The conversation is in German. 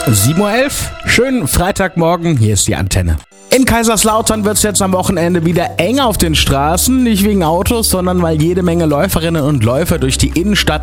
7:11 Uhr, schönen Freitagmorgen, hier ist die Antenne. In Kaiserslautern wird es jetzt am Wochenende wieder eng auf den Straßen, nicht wegen Autos, sondern weil jede Menge Läuferinnen und Läufer durch die Innenstadt